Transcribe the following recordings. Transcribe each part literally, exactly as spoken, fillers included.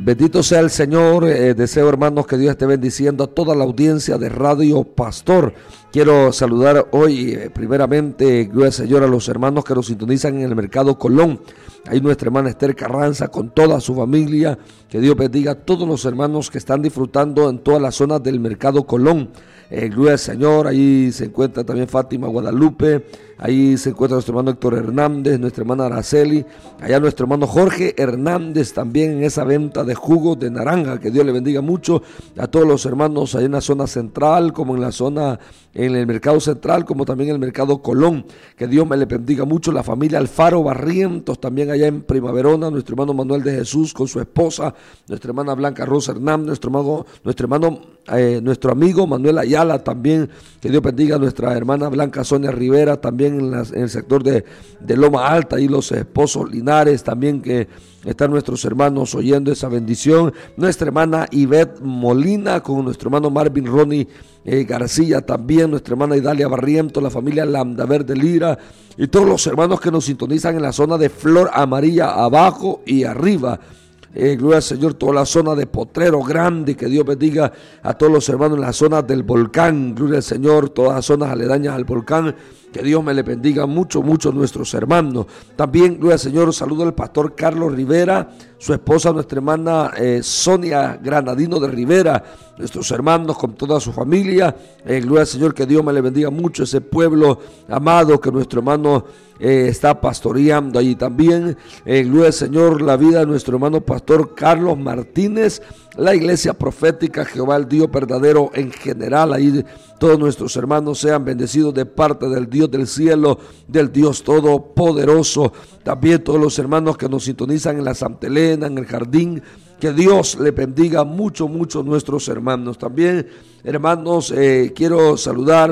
Bendito sea el Señor. Eh, deseo, hermanos, que Dios esté bendiciendo a toda la audiencia de Radio Pastor. Quiero saludar hoy, eh, primeramente, gloria al Señor, a los hermanos que nos sintonizan en el Mercado Colón. Ahí nuestra hermana Esther Carranza con toda su familia. Que Dios bendiga a todos los hermanos que están disfrutando en todas las zonas del Mercado Colón. Eh, gloria al Señor. Ahí se encuentra también Fátima Guadalupe. Ahí se encuentra nuestro hermano Héctor Hernández, nuestra hermana Araceli, allá nuestro hermano Jorge Hernández también en esa venta de jugos de naranja. Que Dios le bendiga mucho a todos los hermanos allá en la zona central, como en la zona, en el mercado central, como también en el mercado Colón. Que Dios me le bendiga mucho. La familia Alfaro Barrientos también allá en Primaverona, nuestro hermano Manuel de Jesús con su esposa, nuestra hermana Blanca Rosa Hernández, nuestro hermano, nuestro hermano, eh, nuestro amigo Manuel Ayala también. Que Dios bendiga a nuestra hermana Blanca Sonia Rivera también en, las, en el sector de, de Loma Alta, y los esposos Linares también, que están nuestros hermanos oyendo esa bendición. Nuestra hermana Ivette Molina con nuestro hermano Marvin Ronnie eh, García también, nuestra hermana Idalia Barrientos, la familia Lambda Verde Lira y todos los hermanos que nos sintonizan en la zona de Flor Amarilla abajo y arriba. Eh, gloria al Señor, toda la zona de Potrero Grande. Que Dios bendiga a todos los hermanos en la zona del volcán. Gloria al Señor, todas las zonas aledañas al volcán. Que Dios me le bendiga mucho, mucho a nuestros hermanos. También, gloria al Señor, saludo al pastor Carlos Rivera, su esposa, nuestra hermana eh, Sonia Granadino de Rivera, nuestros hermanos con toda su familia. Eh, gloria al Señor, que Dios me le bendiga mucho ese pueblo amado que nuestro hermano eh, está pastoreando allí también. Eh, gloria al Señor, la vida de nuestro hermano pastor Carlos Martínez, la iglesia profética Jehová el Dios verdadero en general. Ahí todos nuestros hermanos sean bendecidos de parte del Dios del cielo, del Dios todopoderoso. También todos los hermanos que nos sintonizan en la Santa Elena, en el Jardín. Que Dios le bendiga mucho, mucho a nuestros hermanos. También, hermanos, eh, quiero saludar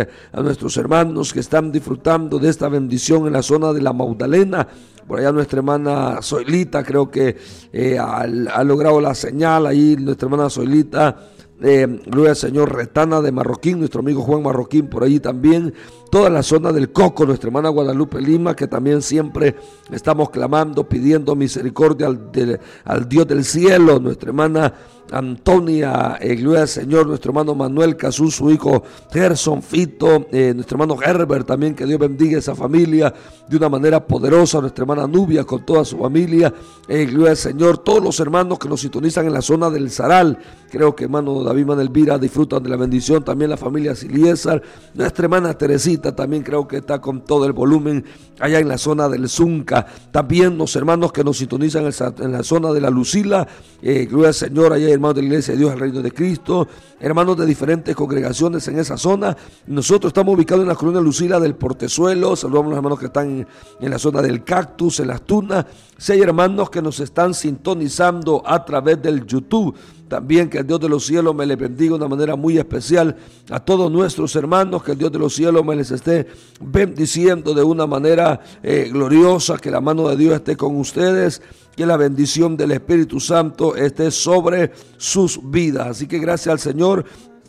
a nuestros hermanos que están disfrutando de esta bendición en la zona de la Magdalena. Por allá nuestra hermana Zoilita creo que eh, ha, ha logrado la señal. Ahí nuestra hermana Zoilita, eh, gloria al Señor, Retana de Marroquín, nuestro amigo Juan Marroquín por allí también. Toda la zona del Coco, nuestra hermana Guadalupe Lima, que también siempre estamos clamando, pidiendo misericordia al, de, al Dios del cielo. Nuestra hermana Antonia, eh, gloria al Señor, nuestro hermano Manuel Cazú, su hijo Gerson Fito, eh, nuestro hermano Herbert también, que Dios bendiga esa familia de una manera poderosa. Nuestra hermana Nubia con toda su familia, eh, gloria al Señor. Todos los hermanos que nos sintonizan en la zona del Zaral, creo que hermano David Manelvira disfrutan de la bendición. También la familia Siliesar, nuestra hermana Teresita también creo que está con todo el volumen allá en la zona del Zunca. También los hermanos que nos sintonizan en la zona de la Lucila, eh, gloria al Señor, allá hermanos de la Iglesia de Dios, el Reino de Cristo, hermanos de diferentes congregaciones en esa zona. Nosotros estamos ubicados en la colonia Lucila del Portezuelo. Saludamos a los hermanos que están en, en la zona del Cactus, en las Tunas. Si hay hermanos que nos están sintonizando a través del YouTube, también que el Dios de los cielos me les bendiga de una manera muy especial a todos nuestros hermanos. Que el Dios de los cielos me les esté bendiciendo de una manera eh, gloriosa. Que la mano de Dios esté con ustedes. Que la bendición del Espíritu Santo esté sobre sus vidas. Así que gracias al Señor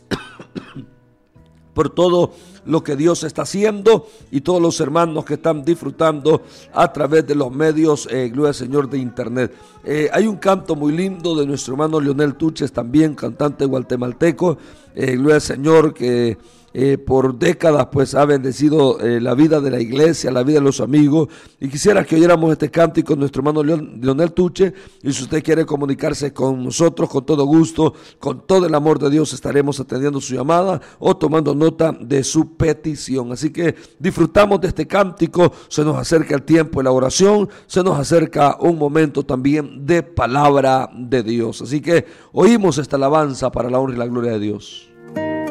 por todo lo que Dios está haciendo y todos los hermanos que están disfrutando a través de los medios, eh, gloria al Señor, de internet. Eh, hay un canto muy lindo de nuestro hermano Leonel Tuches, también cantante guatemalteco, eh, gloria al Señor, que eh, por décadas pues ha bendecido eh, la vida de la iglesia, la vida de los amigos, y quisiera que oyéramos este cántico de nuestro hermano Leon, Leonel Tuche. Y si usted quiere comunicarse con nosotros, con todo gusto, con todo el amor de Dios, estaremos atendiendo su llamada o tomando nota de su petición. Así que disfrutamos de este cántico. Se nos acerca el tiempo de la oración, se nos acerca un momento también de palabra de Dios. Así que oímos esta alabanza para la honra y la gloria de Dios.